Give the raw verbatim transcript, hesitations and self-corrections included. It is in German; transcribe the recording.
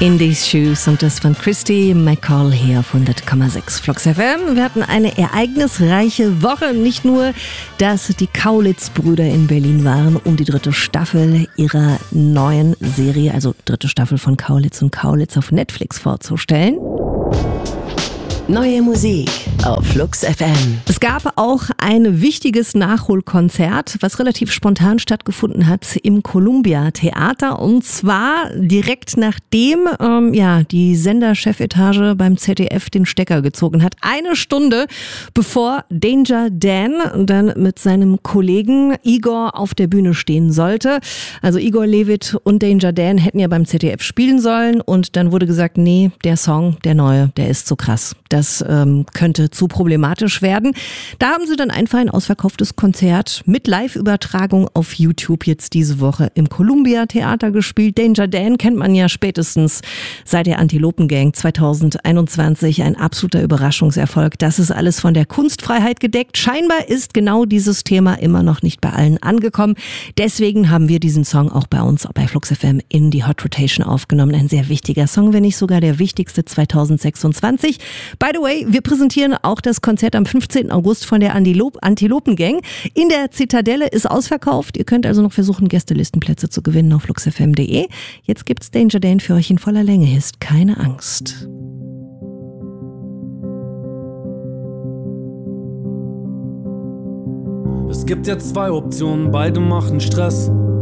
In These Shoes und das von Christy McCall hier auf hundert Komma sechs Flux F M. Wir hatten eine ereignisreiche Woche. Nicht nur, dass die Kaulitz-Brüder in Berlin waren, um die dritte Staffel ihrer neuen Serie, also dritte Staffel von Kaulitz und Kaulitz auf Netflix vorzustellen. Neue Musik auf Flux F M. Es gab auch ein wichtiges Nachholkonzert, was relativ spontan stattgefunden hat im Columbia Theater. Und zwar direkt nachdem ähm, ja, die Senderchefetage beim Z D F den Stecker gezogen hat. Eine Stunde bevor Danger Dan dann mit seinem Kollegen Igor auf der Bühne stehen sollte. Also Igor Levit und Danger Dan hätten ja beim Z D F spielen sollen. Und dann wurde gesagt, nee, der Song, der neue, der ist zu krass. Das ähm, könnte zu problematisch werden. Da haben sie dann einfach ein ausverkauftes Konzert mit Live-Übertragung auf YouTube jetzt diese Woche im Columbia Theater gespielt. Danger Dan kennt man ja spätestens seit der Antilopen-Gang zwanzig einundzwanzig. Ein absoluter Überraschungserfolg. Das ist alles von der Kunstfreiheit gedeckt. Scheinbar ist genau dieses Thema immer noch nicht bei allen angekommen. Deswegen haben wir diesen Song auch bei uns bei Flux F M in die Hot Rotation aufgenommen. Ein sehr wichtiger Song, wenn nicht sogar der wichtigste zwanzig sechsundzwanzig. By the way, wir präsentieren auch das Konzert am fünfzehnten August von der Antilop- Antilopen-Gang. In der Zitadelle ist ausverkauft. Ihr könnt also noch versuchen, Gästelistenplätze zu gewinnen auf flux f m punkt d e. Jetzt gibt's Danger Dan für euch in voller Länge. Ist keine Angst. Es gibt jetzt zwei Optionen, beide machen Stress.